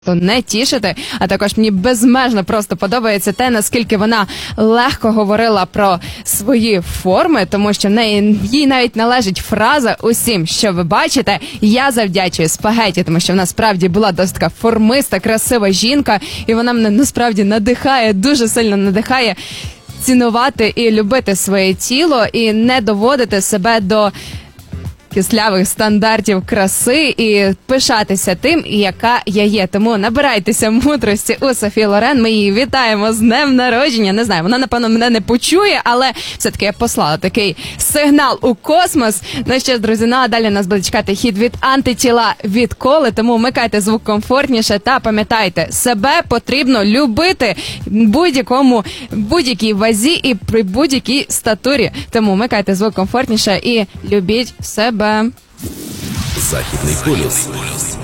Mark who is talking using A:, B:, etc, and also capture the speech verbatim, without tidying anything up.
A: не тішити, а також мені безмежно просто подобається те, наскільки вона легко говорила про свої форми, тому що в неї їй навіть належить фраза «Усім, що ви бачите, я завдячую спагеті», тому що вона справді була досить така формиста, красива жінка, і вона мене насправді надихає, дуже сильно надихає цінувати і любити своє тіло, і не доводити себе до кислявих стандартів краси і пишатися тим, яка я є. Тому набирайтеся мудрості у Софії Лорен. Ми її вітаємо з днем народження. Не знаю, вона, напевно, мене не почує, але все-таки я послала такий сигнал у космос. Ну що ж, друзі, ну а далі нас буде чекати хід від «Антитіла» від Коли, тому вмикайте звук комфортніше та пам'ятайте, себе потрібно любити будь-якому, будь-якій вазі і при будь-якій статурі. Тому вмикайте звук комфортніше і любіть себе.
B: Західний полюс.